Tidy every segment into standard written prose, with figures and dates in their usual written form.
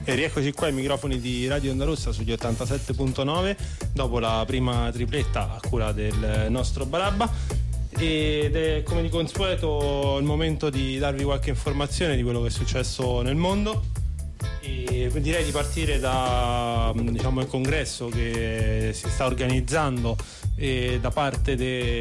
E rieccoci qua ai microfoni di Radio Onda Rossa sugli 87.9 dopo la prima tripletta a cura del nostro Barabba, ed è come di consueto il momento di darvi qualche informazione di quello che è successo nel mondo. E direi di partire da, diciamo, il congresso che si sta organizzando da parte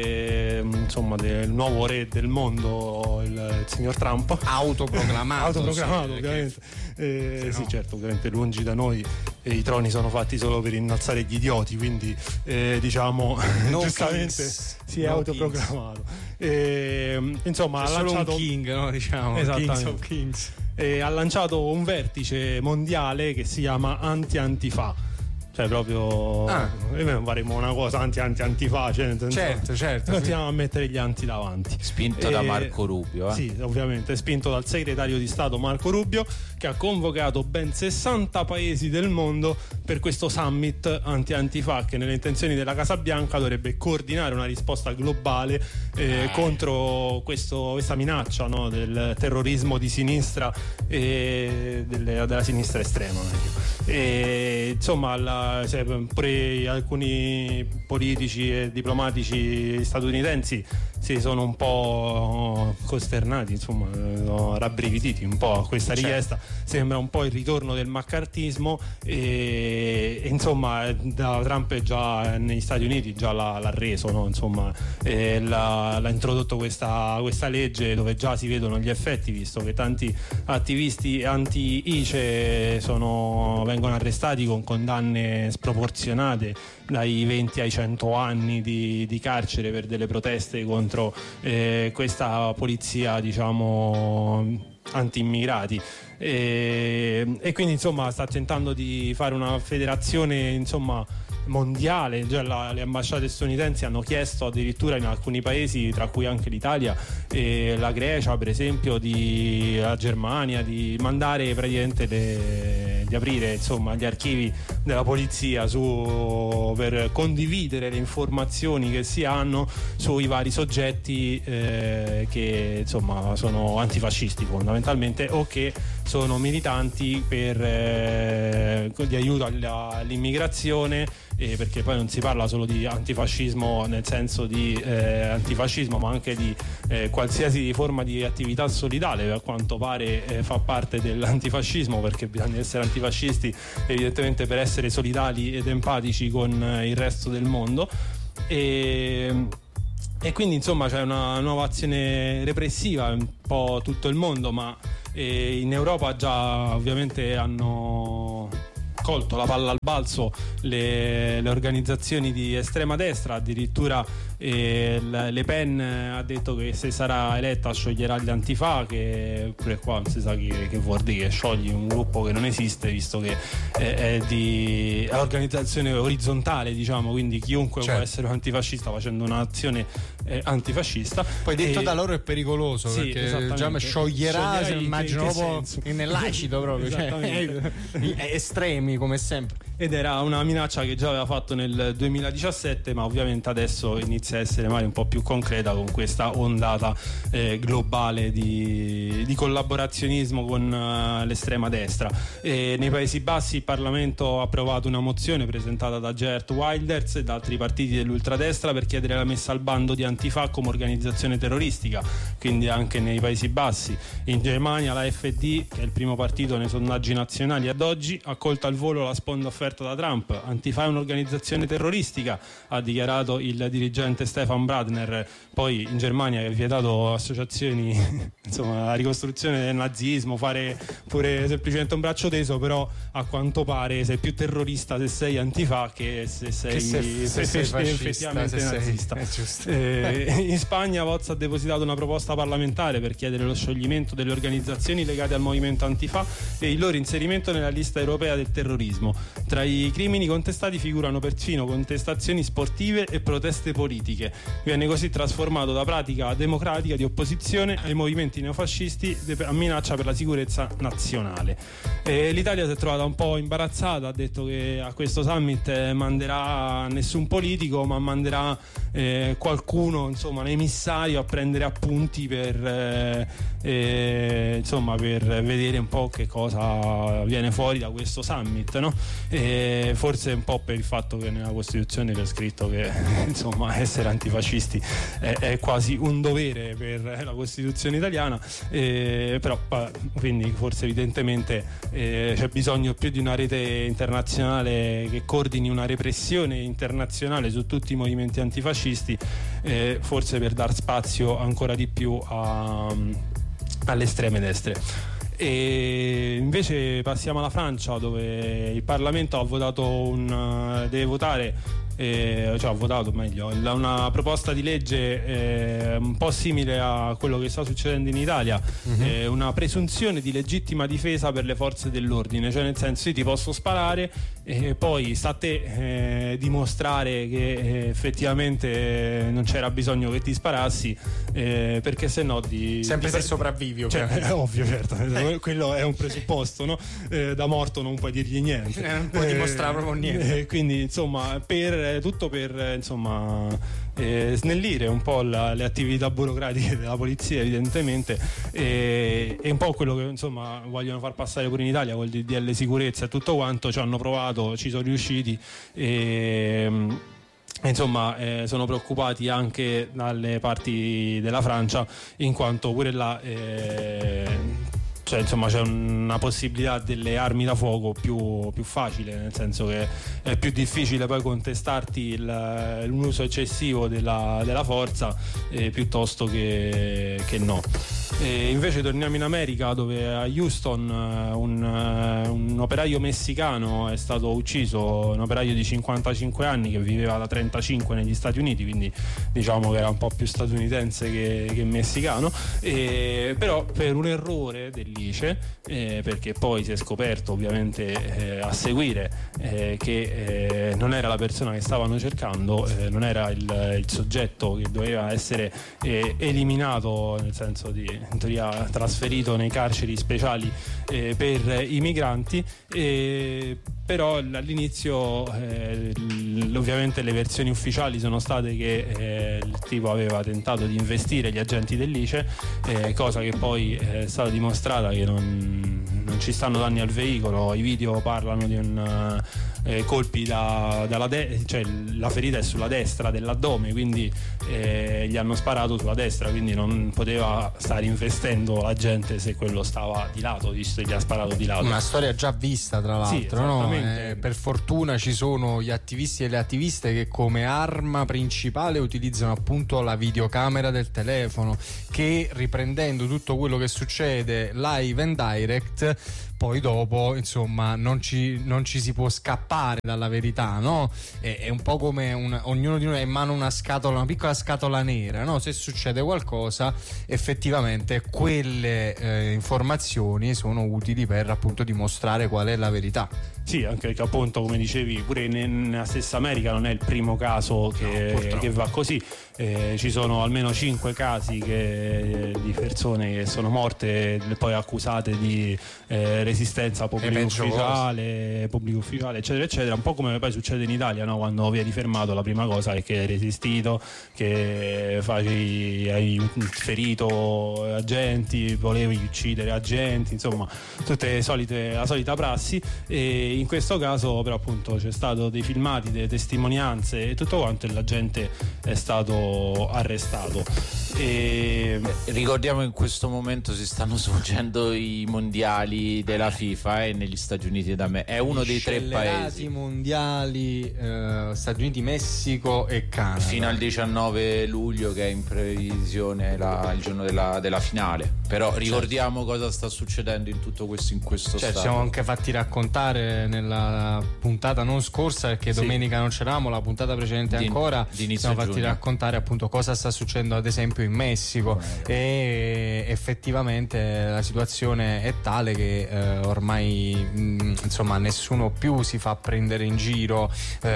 del nuovo re del mondo, il signor Trump, autoproclamato ovviamente. Sì, certo, ovviamente lungi da noi i troni sono fatti solo per innalzare gli idioti, quindi diciamo giustamente si è autoproclamato. Insomma, ha lanciato un king, no? Diciamo, Kings of Kings. Ha lanciato un vertice mondiale che si chiama Anti-Antifa. Cioè proprio noi faremo una cosa anti-antifa, cioè nel senso, certo continuiamo a mettere gli anti davanti, spinto da Marco Rubio. Sì, ovviamente spinto dal segretario di Stato Marco Rubio, che ha convocato ben 60 paesi del mondo per questo summit anti-antifa, che nelle intenzioni della Casa Bianca dovrebbe coordinare una risposta globale contro questa minaccia, no, del terrorismo di sinistra e della sinistra estrema. E insomma pure alcuni politici e diplomatici statunitensi si sono un po' costernati, insomma, rabbrividiti un po' a questa richiesta. Sembra un po' il ritorno del maccartismo e insomma da Trump già negli Stati Uniti già l'ha reso, no? Insomma, l'ha introdotto questa legge dove già si vedono gli effetti, visto che tanti attivisti anti-ICE vengono arrestati con condanne sproporzionate dai 20 ai 100 anni di carcere per delle proteste contro questa polizia, diciamo, anti-immigrati, e quindi insomma sta tentando di fare una federazione, insomma, mondiale. Già le ambasciate statunitensi hanno chiesto addirittura in alcuni paesi, tra cui anche l'Italia e la Grecia per esempio, la Germania, di mandare praticamente di aprire, insomma, gli archivi della polizia per condividere le informazioni che si hanno sui vari soggetti che, insomma, sono antifascisti fondamentalmente, o che sono militanti di aiuto all'immigrazione, perché poi non si parla solo di antifascismo nel senso di antifascismo, ma anche di qualsiasi forma di attività solidale, a quanto pare fa parte dell'antifascismo, perché bisogna essere antifascisti evidentemente per essere solidali ed empatici con il resto del mondo. E quindi insomma c'è una nuova azione repressiva in un po' tutto il mondo, ma in Europa già ovviamente hanno colto la palla al balzo le organizzazioni di estrema destra. Addirittura Le Pen ha detto che se sarà eletta scioglierà gli antifa, che pure qua non si sa che vuol dire, sciogli un gruppo che non esiste, visto che è di organizzazione orizzontale, diciamo, quindi chiunque può essere un antifascista facendo un'azione antifascista. Poi detto da loro è pericoloso, sì, perché già scioglierà immagino proprio nell'acido proprio, cioè, estremi come sempre. Ed era una minaccia che già aveva fatto nel 2017, ma ovviamente adesso inizia a essere magari un po' più concreta con questa ondata globale di collaborazionismo con l'estrema destra. Nei Paesi Bassi il Parlamento ha approvato una mozione presentata da Geert Wilders e da altri partiti dell'ultradestra per chiedere la messa al bando di Antifa come organizzazione terroristica, quindi anche nei Paesi Bassi. In Germania la AfD, che è il primo partito nei sondaggi nazionali ad oggi, ha colto al volo la sponda offerta da Trump. Antifa è un'organizzazione terroristica, ha dichiarato il dirigente Stefan Bradner. Poi in Germania che ha vietato associazioni, insomma, la ricostruzione del nazismo, fare pure semplicemente un braccio teso, però a quanto pare sei più terrorista se sei antifa che se sei effettivamente nazista. In Spagna Vox ha depositato una proposta parlamentare per chiedere lo scioglimento delle organizzazioni legate al movimento antifa e il loro inserimento nella lista europea del terrorismo. Tra i crimini contestati figurano persino contestazioni sportive e proteste politiche. Viene così trasformato da pratica democratica di opposizione ai movimenti neofascisti a minaccia per la sicurezza nazionale. L'Italia si è trovata un po' imbarazzata, ha detto che a questo summit manderà nessun politico, ma manderà qualcuno, insomma un emissario, a prendere appunti per insomma, per vedere un po' che cosa viene fuori da questo summit, no? Forse un po' per il fatto che nella Costituzione c'è scritto che insomma essere antifascisti è quasi un dovere per la Costituzione italiana, però quindi forse evidentemente c'è bisogno più di una rete internazionale che coordini una repressione internazionale su tutti i movimenti antifascisti, forse per dar spazio ancora di più alle estreme destre. E invece passiamo alla Francia, dove il Parlamento ha votato deve votare ha votato meglio una proposta di legge un po' simile a quello che sta succedendo in Italia, una presunzione di legittima difesa per le forze dell'ordine, cioè nel senso, io ti posso sparare e poi sta a te dimostrare che effettivamente non c'era bisogno che ti sparassi, perché se no sempre se sopravvivi, è ovvio, certo, quello è un presupposto, no? Da morto non puoi dirgli niente, non puoi dimostrare proprio niente, quindi insomma tutto per insomma snellire un po' le attività burocratiche della polizia, evidentemente, e un po' quello che insomma vogliono far passare pure in Italia col DDL sicurezza e tutto quanto. Ci hanno provato, ci sono riusciti, insomma sono preoccupati anche dalle parti della Francia, in quanto pure là cioè insomma c'è una possibilità delle armi da fuoco più facile, nel senso che è più difficile poi contestarti l'uso eccessivo della forza piuttosto che no. E invece torniamo in America, dove a Houston un operaio messicano è stato ucciso, un operaio di 55 anni che viveva da 35 negli Stati Uniti, quindi diciamo che era un po' più statunitense che messicano, però per un errore dell'ICE, perché poi si è scoperto ovviamente a seguire che non era la persona che stavano cercando, non era il soggetto che doveva essere eliminato, nel senso di in teoria trasferito nei carceri speciali per i migranti, però all'inizio ovviamente le versioni ufficiali sono state che il tipo aveva tentato di investire gli agenti dell'ICE, cosa che poi è stata dimostrata che non ci stanno danni al veicolo. I video parlano di colpi cioè la ferita è sulla destra dell'addome, quindi gli hanno sparato sulla destra, quindi non poteva stare investendo la gente se quello stava di lato, visto che gli ha sparato di lato. Una storia già vista, tra l'altro, sì, no? Per fortuna ci sono gli attivisti e le attiviste che come arma principale utilizzano appunto la videocamera del telefono, che riprendendo tutto quello che succede live and direct, poi dopo insomma non ci si può scappare dalla verità, no? È un po' come ognuno di noi ha in mano una piccola scatola nera, no? Se succede qualcosa, effettivamente quelle informazioni sono utili per appunto dimostrare qual è la verità. Sì, anche perché appunto, come dicevi, pure nella stessa America non è il primo caso che va così. Ci sono almeno 5 casi di persone che sono morte poi accusate di resistenza pubblico ufficiale, eccetera eccetera, un po' come poi succede in Italia, no? Quando vieni fermato la prima cosa è che hai resistito, che hai ferito agenti, volevi uccidere agenti, insomma tutte la solita prassi. E in questo caso però appunto c'è stato dei filmati, delle testimonianze e tutto quanto, e la gente è stato arrestato. Ricordiamo che in questo momento si stanno svolgendo i mondiali della FIFA negli Stati Uniti d'America. È uno dei 3 paesi mondiali, Stati Uniti, Messico e Canada, fino al 19 luglio che è in previsione il giorno della finale. Però ricordiamo cosa sta succedendo in tutto questo, in questo stato. Ci siamo anche fatti raccontare nella puntata non scorsa, perché domenica non c'eravamo, la puntata precedente ancora ci siamo fatti raccontare appunto cosa sta succedendo ad esempio in Messico, e effettivamente la situazione è tale che ormai insomma nessuno più si fa prendere in giro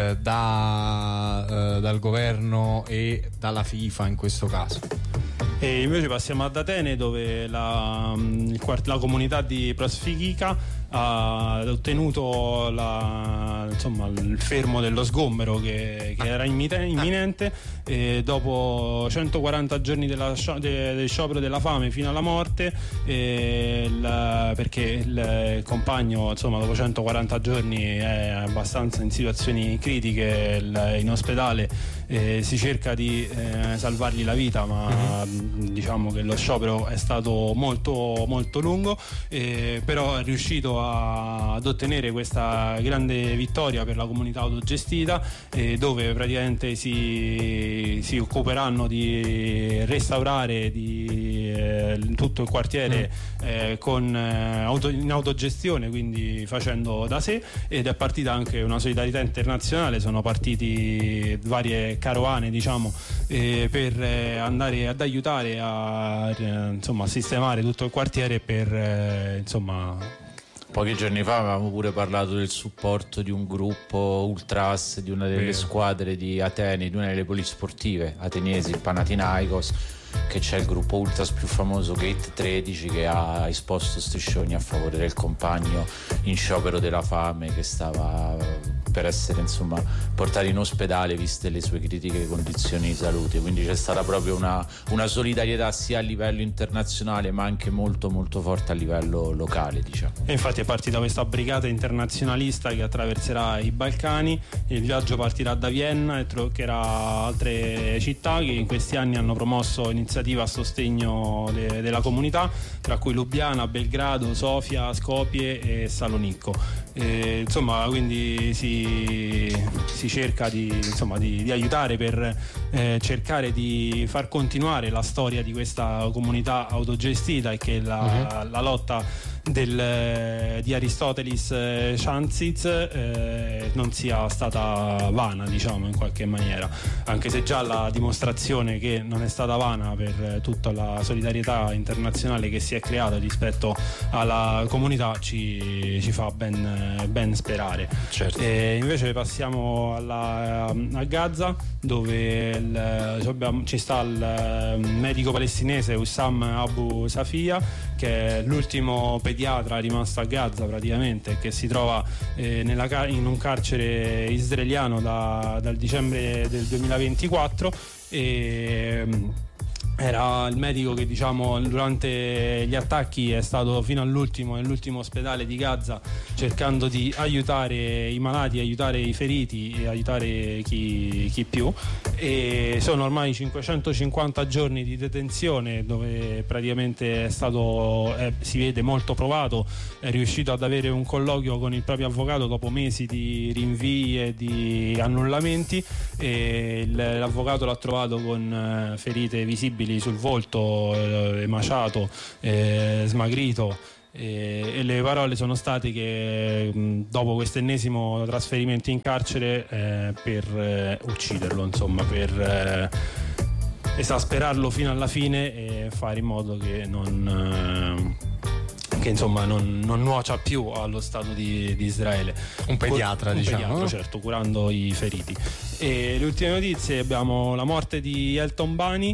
dal governo e dalla FIFA in questo caso. E invece passiamo ad Atene, dove la comunità di Prosfigica ha ottenuto il fermo dello sgombero che era imminente, e dopo 140 giorni del sciopero della fame fino alla morte, perché il compagno dopo 140 giorni è abbastanza in situazioni critiche, in ospedale, si cerca di salvargli la vita, ma diciamo che lo sciopero è stato molto molto lungo, però è riuscito ad ottenere questa grande vittoria per la comunità autogestita, dove praticamente si occuperanno di restaurare tutto il quartiere in autogestione, quindi facendo da sé, ed è partita anche una solidarietà internazionale. Sono partiti varie carovane per andare ad aiutare a sistemare tutto il quartiere Pochi giorni fa avevamo pure parlato del supporto di un gruppo ultras di una delle squadre di Atene, di una delle polisportive ateniesi, il Panathinaikos, che c'è il gruppo ultras più famoso, Gate 13, che ha esposto striscioni a favore del compagno in sciopero della fame, che stava per essere portato in ospedale viste le sue critiche condizioni di salute. Quindi c'è stata proprio una solidarietà sia a livello internazionale ma anche molto molto forte a livello locale, diciamo. E infatti è partita questa brigata internazionalista che attraverserà i Balcani. Il viaggio partirà da Vienna e toccherà altre città che in questi anni hanno promosso iniziative a sostegno della comunità, tra cui Lubiana, Belgrado, Sofia, Skopje e Salonicco. Quindi si cerca di aiutare per cercare di far continuare la storia di questa comunità autogestita, e che la lotta di Aristotelis Chanziz non sia stata vana, in qualche maniera, anche se già la dimostrazione che non è stata vana per tutta la solidarietà internazionale che si è creata rispetto alla comunità ci fa ben sperare. Certo. Invece passiamo a Gaza, dove ci sta il medico palestinese Hussam Abu Safia, che è l'ultimo pediatra rimasto a Gaza praticamente, che si trova in un carcere israeliano dal dicembre del 2024, e era il medico che durante gli attacchi è stato fino nell'ultimo ospedale di Gaza, cercando di aiutare i malati, aiutare i feriti e aiutare chi più. E sono ormai 550 giorni di detenzione, dove praticamente si vede molto provato, è riuscito ad avere un colloquio con il proprio avvocato dopo mesi di rinvii e di annullamenti, e l'avvocato l'ha trovato con ferite visibili sul volto, emaciato, smagrito, e le parole sono state che dopo questo ennesimo trasferimento in carcere per ucciderlo, per esasperarlo fino alla fine e fare in modo che non nuocia più allo Stato di Israele. Un pediatra, pediatra, certo, curando i feriti. E le ultime notizie: abbiamo la morte di Elton Bani,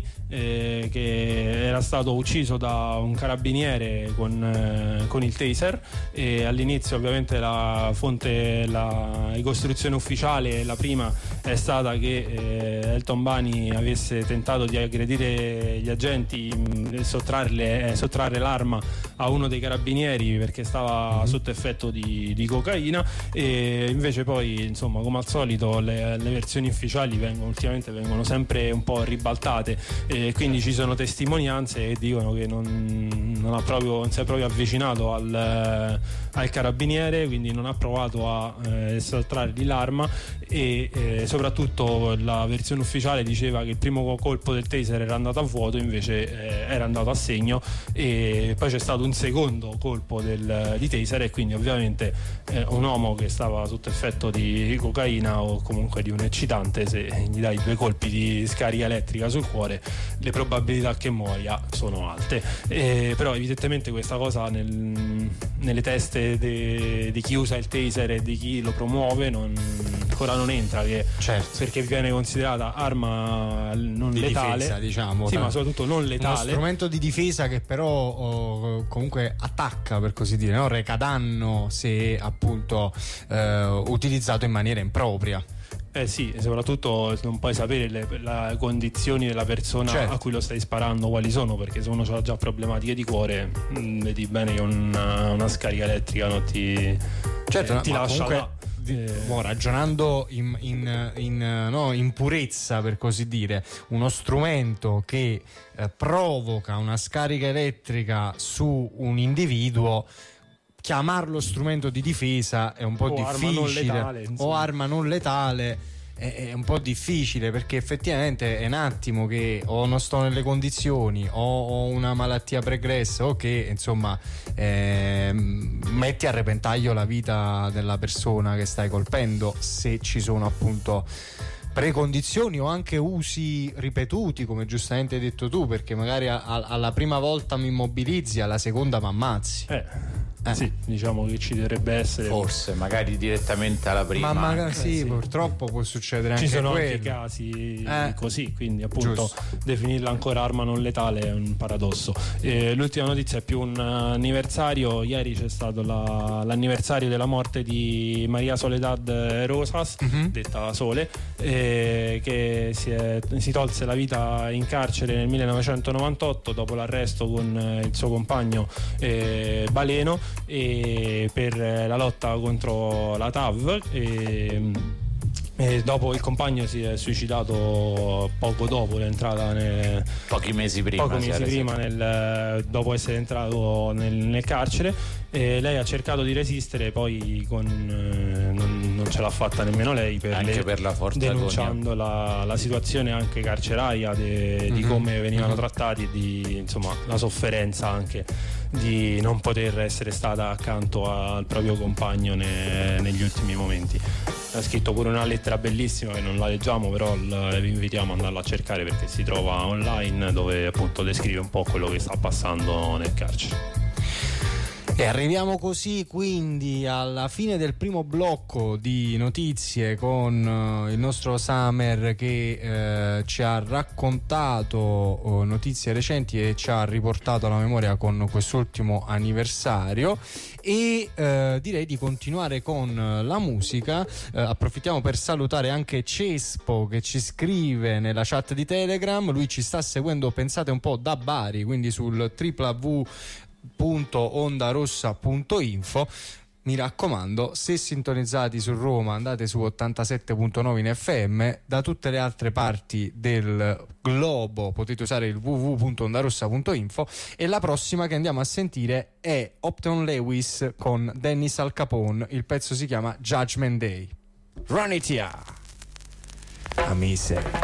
che era stato ucciso da un carabiniere con il taser, e all'inizio ovviamente la ricostruzione ufficiale, la prima, è stata che Elton Bani avesse tentato di aggredire gli agenti e sottrarre l'arma a uno dei carabinieri perché stava sotto effetto di cocaina. E invece poi, come al solito, le versioni ufficiali ultimamente vengono sempre un po' ribaltate, e quindi ci sono testimonianze che dicono che non si è proprio avvicinato al carabiniere, quindi non ha provato a sottrargli l'arma, e soprattutto la versione ufficiale diceva che il primo colpo del taser era andato a vuoto, invece era andato a segno, e poi c'è stato un secondo colpo di taser, e quindi ovviamente un uomo che stava sotto effetto di cocaina o comunque di un eccitante, se gli dai 2 colpi di scarica elettrica sul cuore, le probabilità che muoia sono alte. Però evidentemente questa cosa nelle teste di chi usa il taser e di chi lo promuove non ancora non entra, perché viene considerata arma non di letale, difesa, diciamo, sì, ma soprattutto non letale, uno strumento di difesa che però comunque attacca, per così dire, no? Reca danno se appunto utilizzato in maniera impropria. Sì, soprattutto non puoi sapere le condizioni della persona a cui lo stai sparando quali sono, perché se uno ha già problematiche di cuore, vedi bene che una scarica elettrica non ti lascia là. Ragionando in purezza, per così dire, uno strumento che provoca una scarica elettrica su un individuo, chiamarlo strumento di difesa è un po' difficile, o arma non letale è un po' difficile, perché effettivamente è un attimo che o non sto nelle condizioni o ho una malattia pregressa o che insomma metti a repentaglio la vita della persona che stai colpendo, se ci sono appunto precondizioni o anche usi ripetuti, come giustamente hai detto tu, perché magari alla prima volta mi immobilizzi, alla seconda mi ammazzi. Sì, diciamo che ci dovrebbe essere, forse magari direttamente alla prima, ma magari sì, purtroppo può succedere anche ci sono quello. anche casi così, quindi appunto definirla ancora arma non letale è un paradosso. L'ultima notizia è più un anniversario. Ieri c'è stato l'anniversario della morte di Maria Soledad Rosas, detta Sole, che si tolse la vita in carcere nel 1998 dopo l'arresto con il suo compagno Baleno, e per la lotta contro la TAV, e dopo il compagno si è suicidato poco dopo l'entrata pochi mesi prima dopo essere entrato nel carcere. Lei ha cercato di resistere, poi non ce l'ha fatta nemmeno lei, per la forza denunciando la situazione anche carceraria di come venivano trattati e di insomma la sofferenza anche di non poter essere stata accanto al proprio compagno negli ultimi momenti. Ha scritto pure una lettera bellissima che non la leggiamo, però vi invitiamo ad andarla a cercare perché si trova online, dove appunto descrive un po' quello che sta passando nel carcere. E arriviamo così quindi alla fine del primo blocco di notizie con il nostro Samer che ci ha raccontato notizie recenti e ci ha riportato alla memoria con quest'ultimo anniversario, e direi di continuare con la musica. Approfittiamo per salutare anche Cespo che ci scrive nella chat di Telegram. Lui ci sta seguendo, pensate un po', da Bari, quindi sul www.ondarossa.info. Mi raccomando, se sintonizzati su Roma andate su 87.9 in FM, da tutte le altre parti del globo potete usare il www.ondarossa.info. e la prossima che andiamo a sentire è Upton Lewis con Dennis Al Capone. Il pezzo si chiama Judgment Day. Run it here, Amise.